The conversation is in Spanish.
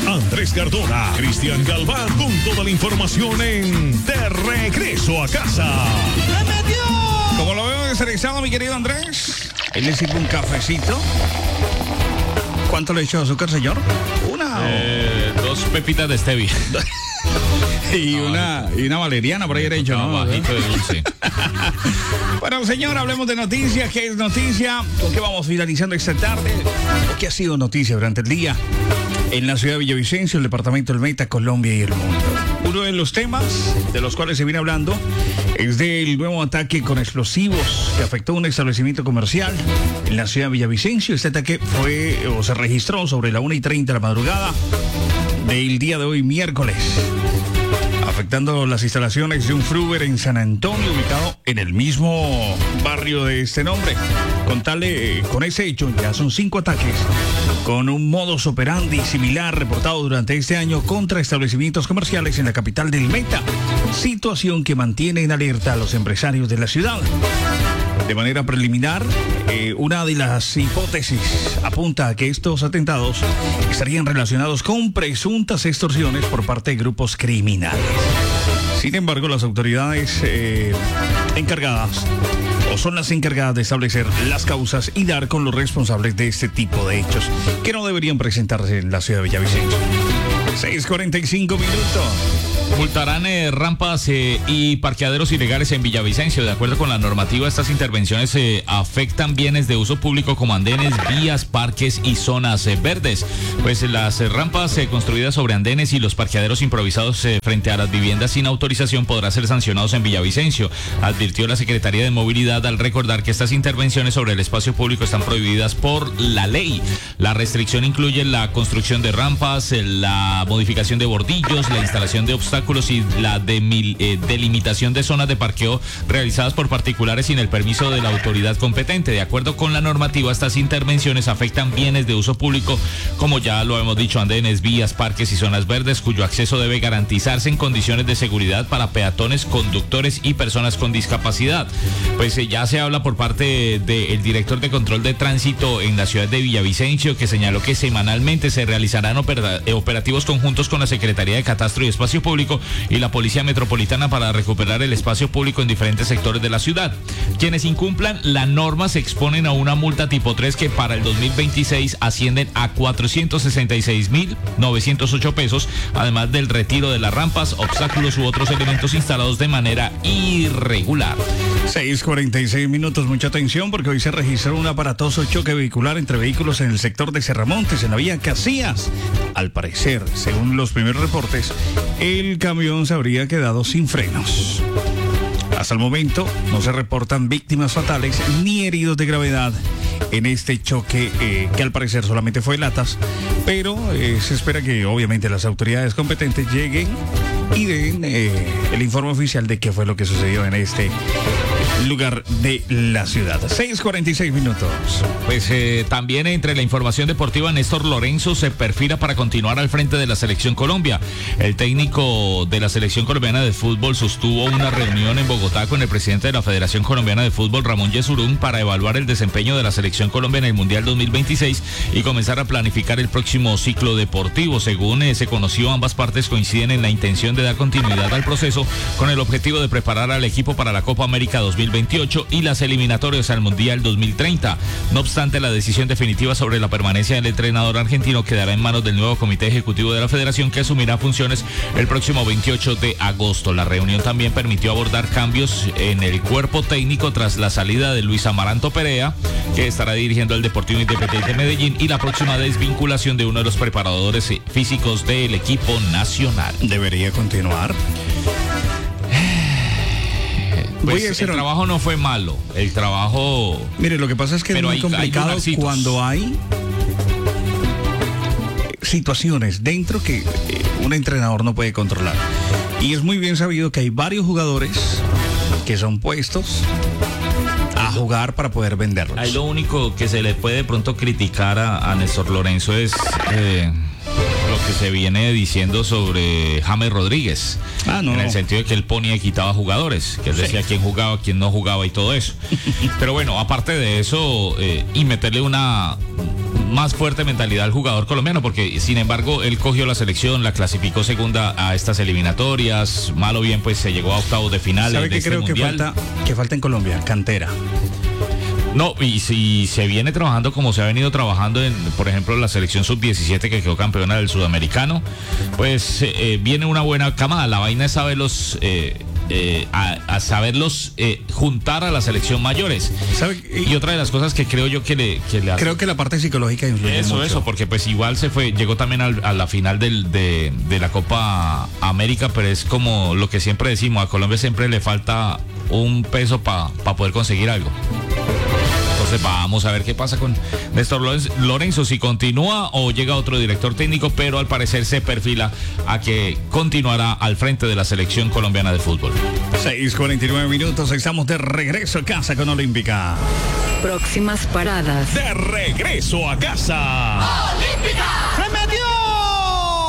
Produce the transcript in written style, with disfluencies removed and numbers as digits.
Andrés Cardona, Cristian Galván, con toda la información en De Regreso a Casa. ¡Me metió! Como lo veo deserezado, mi querido Andrés, ahí le sirve un cafecito. ¿Cuánto le echó azúcar, señor? Una. 2 pepitas de stevia. Y una valeriana por ahí derecho, ¿no? Bajito de dulce. Bueno, señor, hablemos de noticias. ¿Qué es noticia? ¿Con qué vamos finalizando esta tarde? ¿Qué ha sido noticia durante el día en la ciudad de Villavicencio, el departamento del Meta, Colombia y el mundo? Uno de los temas de los cuales se viene hablando es del nuevo ataque con explosivos que afectó un establecimiento comercial en la ciudad de Villavicencio. Este ataque se registró sobre la 1:30 de la madrugada del día de hoy, miércoles, afectando las instalaciones de un Fruver en San Antonio, ubicado en el mismo barrio de este nombre. Con ese hecho, ya son 5 ataques con un modus operandi similar reportado durante este año contra establecimientos comerciales en la capital del Meta, situación que mantiene en alerta a los empresarios de la ciudad. De manera preliminar, una de las hipótesis apunta a que estos atentados estarían relacionados con presuntas extorsiones por parte de grupos criminales. Sin embargo, las autoridades son las encargadas de establecer las causas y dar con los responsables de este tipo de hechos que no deberían presentarse en la ciudad de Villavicencio. 6:45 minutos. Multarán rampas y parqueaderos ilegales en Villavicencio. De acuerdo con la normativa, estas intervenciones afectan bienes de uso público como andenes, vías, parques y zonas verdes. Pues las rampas construidas sobre andenes y los parqueaderos improvisados frente a las viviendas sin autorización podrán ser sancionados en Villavicencio, advirtió la Secretaría de Movilidad al recordar que estas intervenciones sobre el espacio público están prohibidas por la ley. La restricción incluye la construcción de rampas, la modificación de bordillos, la instalación de obstáculos y la delimitación de zonas de parqueo realizadas por particulares sin el permiso de la autoridad competente. De acuerdo con la normativa, estas intervenciones afectan bienes de uso público, como ya lo hemos dicho, andenes, vías, parques y zonas verdes, cuyo acceso debe garantizarse en condiciones de seguridad para peatones, conductores y personas con discapacidad. Pues ya se habla por parte del director de control de tránsito en la ciudad de Villavicencio, que señaló que semanalmente se realizarán operativos conjuntos con la Secretaría de Catastro y Espacio Público y la Policía Metropolitana para recuperar el espacio público en diferentes sectores de la ciudad. Quienes incumplan la norma se exponen a una multa tipo 3 que para el 2026 ascienden a 466.908 pesos, además del retiro de las rampas, obstáculos u otros elementos instalados de manera irregular. 6:46 minutos, mucha atención porque hoy se registró un aparatoso choque vehicular entre vehículos en el sector de Serramontes, en la vía Casillas. Al parecer, según los primeros reportes, el camión se habría quedado sin frenos. Hasta el momento no se reportan víctimas fatales ni heridos de gravedad en este choque que al parecer solamente fue latas, pero se espera que obviamente las autoridades competentes lleguen y den el informe oficial de qué fue lo que sucedió en este lugar de la ciudad. 6:46 minutos. Pues también entre la información deportiva, Néstor Lorenzo se perfila para continuar al frente de la Selección Colombia. El técnico de la Selección Colombiana de Fútbol sostuvo una reunión en Bogotá con el presidente de la Federación Colombiana de Fútbol, Ramón Yesurún, para evaluar el desempeño de la Selección Colombia en el Mundial 2026 y comenzar a planificar el próximo ciclo deportivo. Según se conoció, ambas partes coinciden en la intención de dar continuidad al proceso con el objetivo de preparar al equipo para la Copa América 2028 y las eliminatorias al Mundial 2030. No obstante, la decisión definitiva sobre la permanencia del entrenador argentino quedará en manos del nuevo comité ejecutivo de la federación, que asumirá funciones el próximo 28 de agosto. La reunión también permitió abordar cambios en el cuerpo técnico tras la salida de Luis Amaranto Perea, que estará dirigiendo al Deportivo Independiente de Medellín, y la próxima desvinculación de uno de los preparadores físicos del equipo nacional. ¿Debería continuar? Pues el trabajo no fue malo, el trabajo... Mire, lo que pasa es que es muy complicado cuando hay situaciones dentro que un entrenador no puede controlar. Y es muy bien sabido que hay varios jugadores que son puestos a jugar para poder venderlos. Ahí lo único que se le puede de pronto criticar a Néstor Lorenzo es... lo que se viene diciendo sobre James Rodríguez, en el sentido de que él ponía y quitaba jugadores, que él decía quién jugaba, quién no jugaba y todo eso. Pero bueno, aparte de eso, y meterle una más fuerte mentalidad al jugador colombiano, porque sin embargo él cogió la selección, la clasificó segunda a estas eliminatorias, mal o bien pues se llegó a octavos de final. ¿Sabe qué creo que falta en Colombia? Cantera. No, y si se viene trabajando como se ha venido trabajando en, por ejemplo, la selección sub-17 que quedó campeona del sudamericano, pues viene una buena camada. La vaina es saberlos a saberlos juntar a la selección mayores. Y otra de las cosas que creo yo que le creo que la parte psicológica influye mucho. Eso, porque pues igual llegó también a la final de la Copa América, pero es como lo que siempre decimos, a Colombia siempre le falta un peso para poder conseguir algo. Entonces vamos a ver qué pasa con Néstor Lorenzo, si continúa o llega otro director técnico, pero al parecer se perfila a que continuará al frente de la selección colombiana de fútbol. 6:49 minutos, estamos de regreso a casa con Olímpica. Próximas paradas. De regreso a casa. Olímpica.